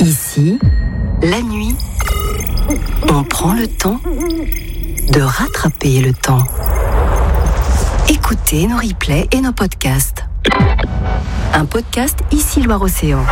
Ici, la nuit, on prend le temps de rattraper le temps. Écoutez nos replays et nos podcasts. Un podcast Ici Loire-Océan.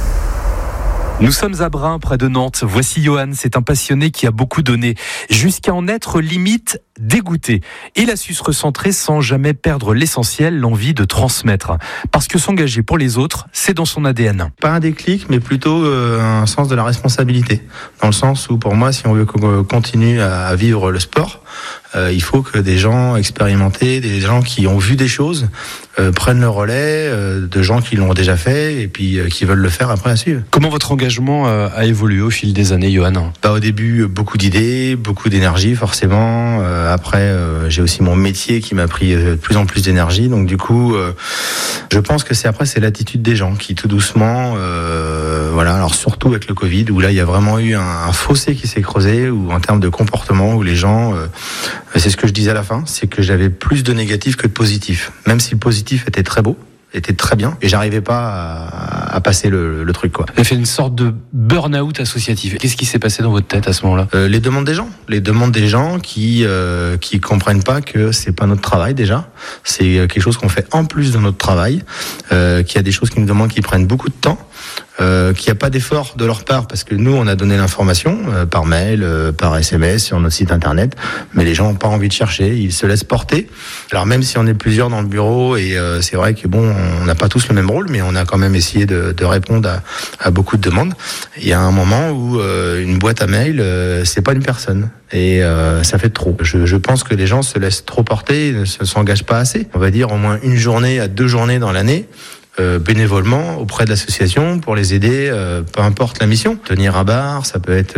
Nous sommes à Brin, près de Nantes. Voici Johan, c'est un passionné qui a beaucoup donné, jusqu'à en être limite dégoûté. Il a su se recentrer sans jamais perdre l'essentiel, l'envie de transmettre. Parce que s'engager pour les autres, c'est dans son ADN. Pas un déclic, mais plutôt un sens de la responsabilité. Dans le sens où, pour moi, si on veut continuer à vivre le sport, il faut que des gens expérimentés, des gens qui ont vu des choses, prennent le relais de gens qui l'ont déjà fait et puis qui veulent le faire après à suivre. Comment votre engagement a évolué au fil des années, Johan ? Au début, beaucoup d'idées, beaucoup d'énergie forcément. Après, j'ai aussi mon métier qui m'a pris de plus en plus d'énergie. Donc du coup, je pense que c'est l'attitude des gens qui tout doucement, alors surtout avec le Covid, où là il y a vraiment eu un fossé qui s'est creusé, ou en termes de comportement, où les gens, c'est ce que je disais à la fin, c'est que j'avais plus de négatifs que de positifs. Même si le positif était très beau, était très bien, et j'arrivais pas à passer le truc, quoi. Vous avez fait une sorte de burn-out associatif. Qu'est-ce qui s'est passé dans votre tête à ce moment-là ? Les demandes des gens qui comprennent pas que c'est pas notre travail déjà, c'est quelque chose qu'on fait en plus de notre travail, qu'il y a des choses qui nous demandent qui prennent beaucoup de temps. Qu'il n'y a pas d'effort de leur part, parce que nous on a donné l'information par mail, par SMS, sur notre site internet, mais les gens n'ont pas envie de chercher, ils se laissent porter. Alors même si on est plusieurs dans le bureau, et c'est vrai que on n'a pas tous le même rôle, mais on a quand même essayé de répondre à beaucoup de demandes. Il y a un moment où une boîte à mail, c'est pas une personne, et ça fait trop. Je pense que les gens se laissent trop porter, ne s'engagent pas assez. On va dire au moins 1 journée à 2 journées dans l'année, bénévolement auprès de l'association pour les aider, peu importe la mission. Tenir à barre, ça peut être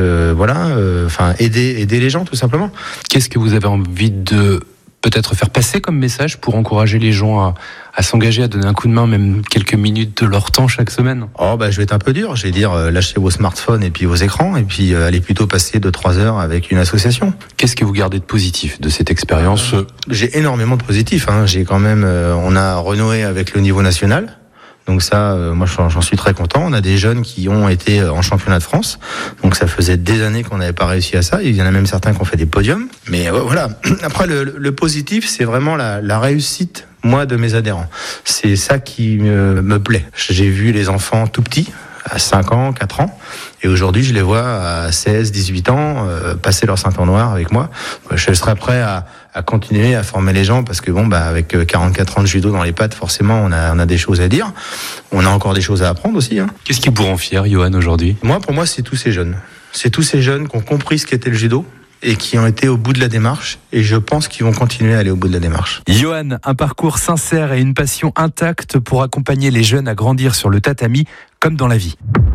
aider les gens tout simplement. Qu'est-ce que vous avez envie de peut-être faire passer comme message pour encourager les gens à s'engager, à donner un coup de main, même quelques minutes de leur temps chaque semaine ? Je vais être un peu dur, je vais dire lâchez vos smartphones et puis vos écrans, et puis allez plutôt passer 2-3 heures avec une association. Qu'est-ce que vous gardez de positif de cette expérience ? J'ai énormément de positif, J'ai quand même, on a renoué avec le niveau national. Donc ça, moi j'en suis très content. On a des jeunes qui ont été en championnat de France. Donc ça faisait des années qu'on n'avait pas réussi à ça. Il y en a même certains qui ont fait des podiums. Mais voilà. Après, le positif, c'est vraiment la réussite, moi, de mes adhérents. C'est ça qui me plaît. J'ai vu les enfants tout petits, à 5 ans, 4 ans. Et aujourd'hui, je les vois à 16, 18 ans, passer leur ceinture noire avec moi. Je serais prêt à continuer à former les gens, parce que avec 44 ans de judo dans les pattes, forcément, on a des choses à dire. On a encore des choses à apprendre aussi. Qu'est-ce qui vous rend fier, Johan, aujourd'hui ? Pour moi, c'est tous ces jeunes. C'est tous ces jeunes qui ont compris ce qu'était le judo et qui ont été au bout de la démarche, et je pense qu'ils vont continuer à aller au bout de la démarche. Johan, un parcours sincère et une passion intacte pour accompagner les jeunes à grandir sur le tatami, comme dans la vie.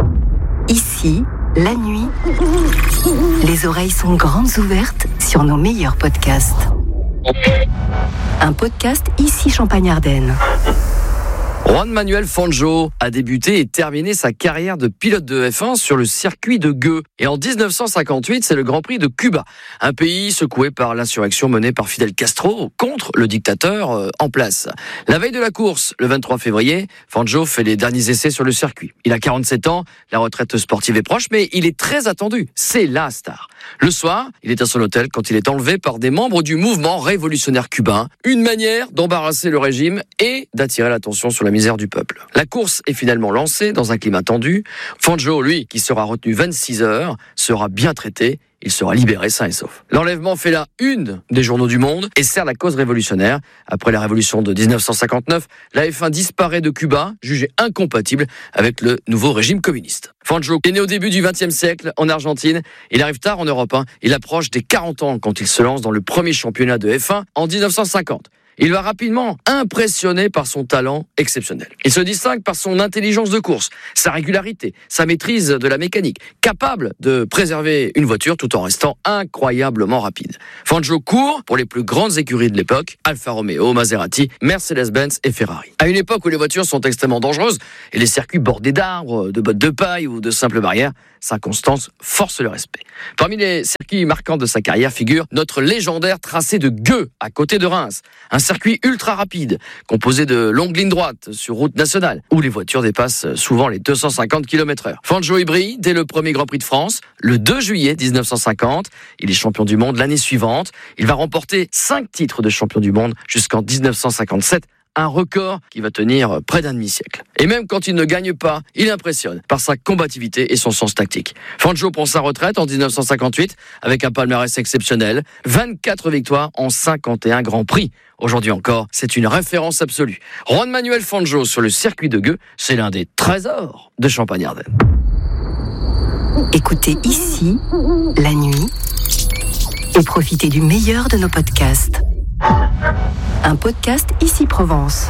Ici, la nuit, les oreilles sont grandes ouvertes sur nos meilleurs podcasts. Un podcast Ici Champagne-Ardenne. Juan Manuel Fangio a débuté et terminé sa carrière de pilote de F1 sur le circuit de Gueux. Et en 1958, c'est le Grand Prix de Cuba, un pays secoué par l'insurrection menée par Fidel Castro contre le dictateur en place. La veille de la course, le 23 février, Fangio fait les derniers essais sur le circuit. Il a 47 ans, la retraite sportive est proche, mais il est très attendu. C'est la star. Le soir, il est à son hôtel quand il est enlevé par des membres du mouvement révolutionnaire cubain. Une manière d'embarrasser le régime et d'attirer l'attention sur la misère du peuple. La course est finalement lancée dans un climat tendu. Fangio, lui, qui sera retenu 26 heures, sera bien traité. Il sera libéré sain et sauf. L'enlèvement fait la une des journaux du monde et sert la cause révolutionnaire. Après la révolution de 1959, la F1 disparaît de Cuba, jugée incompatible avec le nouveau régime communiste. Fangio est né au début du XXe siècle en Argentine. Il arrive tard en Europe. Il approche des 40 ans quand il se lance dans le premier championnat de F1 en 1950. Il va rapidement impressionner par son talent exceptionnel. Il se distingue par son intelligence de course, sa régularité, sa maîtrise de la mécanique, capable de préserver une voiture tout en restant incroyablement rapide. Fangio court pour les plus grandes écuries de l'époque, Alfa Romeo, Maserati, Mercedes-Benz et Ferrari. À une époque où les voitures sont extrêmement dangereuses et les circuits bordés d'arbres, de bottes de paille ou de simples barrières, sa constance force le respect. Parmi les circuits marquants de sa carrière figure notre légendaire tracé de Gueux, à côté de Reims. Un circuit ultra rapide, composé de longues lignes droites sur route nationale, où les voitures dépassent souvent les 250 km/h. Fangio y brille dès le premier Grand Prix de France, le 2 juillet 1950. Il est champion du monde l'année suivante. Il va remporter 5 titres de champion du monde jusqu'en 1957. Un record qui va tenir près d'un demi-siècle. Et même quand il ne gagne pas, il impressionne par sa combativité et son sens tactique. Fangio prend sa retraite en 1958 avec un palmarès exceptionnel, 24 victoires en 51 Grands Prix. Aujourd'hui encore, c'est une référence absolue. Juan Manuel Fangio sur le circuit de Gueux, c'est l'un des trésors de Champagne-Ardenne. Écoutez ici, la nuit, et profitez du meilleur de nos podcasts. Un podcast Ici Provence.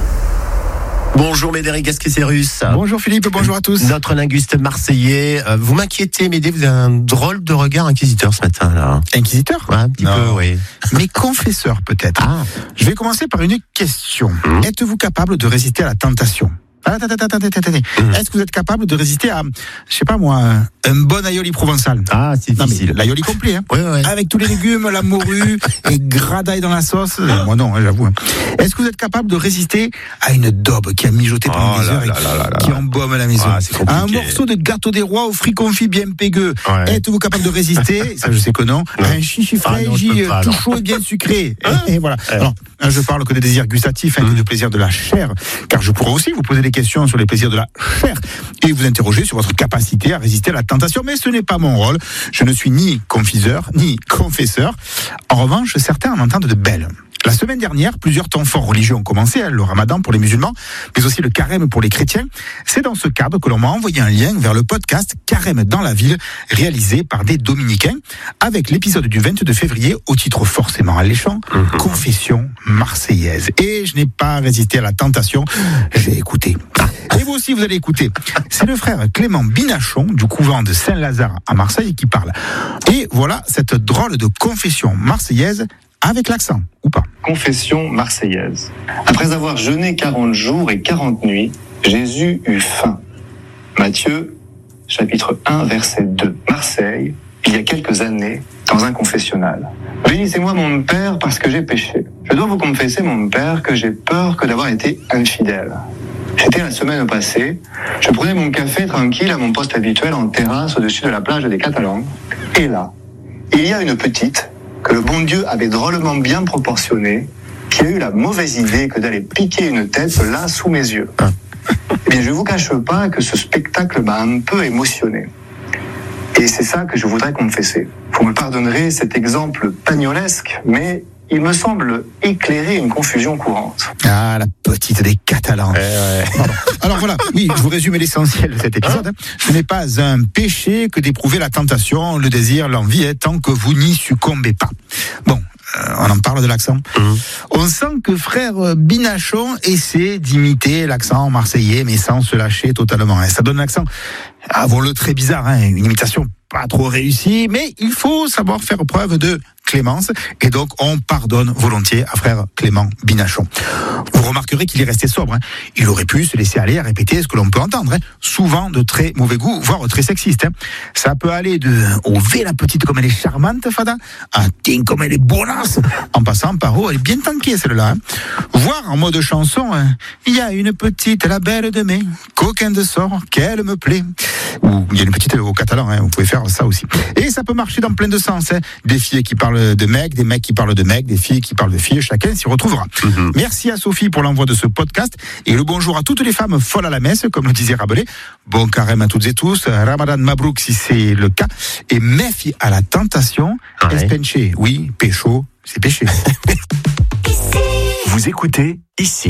Bonjour Médéric Gasquet-Cérus. Bonjour Philippe, bonjour à tous. Notre linguiste marseillais. Vous m'inquiétez, Médé, vous avez un drôle de regard inquisiteur ce matin, là. Inquisiteur ? Ouais, un petit peu, oui. Mais confesseur peut-être. Ah. Je vais commencer par une question. Êtes-vous capable de résister à la tentation ? Attendez. Est-ce que vous êtes capable de résister à, je sais pas moi, un bon aioli provençal ? Ah, c'est difficile. L'aioli complet, hein. Ouais. Avec tous les légumes, la morue et gradaille dans la sauce. Moi non, j'avoue. Est-ce que vous êtes capable de résister à une daube qui a mijoté pendant des heures et qui embaume la maison ? À un morceau de gâteau des rois aux fruits confits bien pégueux. Ouais. Êtes-vous capable de résister ? Ça, je sais que non. À un chichi fraîchi tout chaud et bien sucré. Et voilà. Alors, je parle que des désirs gustatifs, que de plaisir de la chair, car je pourrais aussi vous poser des questions sur les plaisirs de la chair et vous interroger sur votre capacité à résister à la tentation, mais ce n'est pas mon rôle. Je ne suis ni confiseur, ni confesseur. En revanche, certains en entendent de belles. La semaine dernière, plusieurs temps forts religieux ont commencé, le ramadan pour les musulmans, mais aussi le carême pour les chrétiens. C'est dans ce cadre que l'on m'a envoyé un lien vers le podcast Carême dans la ville, réalisé par des dominicains, avec l'épisode du 22 février, au titre forcément alléchant, Confession marseillaise. Et je n'ai pas résisté à la tentation, j'ai écouté. Et vous aussi, vous allez écouter. C'est le frère Clément Binachon, du couvent de Saint-Lazare à Marseille, qui parle. Et voilà cette drôle de confession marseillaise, avec l'accent, ou pas. Confession marseillaise. Après avoir jeûné 40 jours et 40 nuits, Jésus eut faim. Matthieu, chapitre 1, verset 2. Marseille, il y a quelques années, dans un confessionnal. Bénissez-moi mon Père parce que j'ai péché. Je dois vous confesser mon Père que j'ai peur que d'avoir été infidèle. C'était la semaine passée, je prenais mon café tranquille à mon poste habituel en terrasse au-dessus de la plage des Catalans. Et là, il y a une petite que le bon Dieu avait drôlement bien proportionné, qui a eu la mauvaise idée que d'aller piquer une tête là sous mes yeux. Eh bien, je ne vous cache pas que ce spectacle m'a un peu émotionné. Et c'est ça que je voudrais confesser. Vous me pardonnerez cet exemple pagnolesque, mais il me semble éclairer une confusion courante. Ah, la petite des Catalans. Alors voilà, oui, je vous résume l'essentiel de cet épisode. Ce n'est pas un péché que d'éprouver la tentation, le désir, l'envie, tant que vous n'y succombez pas. Bon, on en parle de l'accent. On sent que frère Binachon essaie d'imiter l'accent marseillais, mais sans se lâcher totalement. Ça donne l'accent, avouons-le, très bizarre, une imitation pas trop réussie, mais il faut savoir faire preuve de clémence, et donc on pardonne volontiers à frère Clément Binachon. Vous remarquerez qu'il est resté sobre. Il aurait pu se laisser aller à répéter ce que l'on peut entendre, souvent de très mauvais goût, voire très sexiste. Ça peut aller de « Oh, vé la petite comme elle est charmante, Fada » à « Tiens comme elle est bonasse » en passant par « Oh, elle est bien tankée celle-là ». Voire en mode chanson « Il y a une petite, la belle de mai, coquin de sort, qu'elle me plaît ». Ou il y a une petite au catalan, vous pouvez faire ça aussi. Et ça peut marcher dans plein de sens. Des filles qui parlent de mecs, des mecs qui parlent de mecs, des filles qui parlent de filles, chacun s'y retrouvera. Merci à Sophie pour l'envoi de ce podcast et le bonjour à toutes les femmes folles à la messe, comme le disait Rabelais. Bon carême à toutes et tous, Ramadan Mabrouk si c'est le cas, et méfie à la tentation, espenché, oui, pécho, c'est péché. Vous écoutez ici.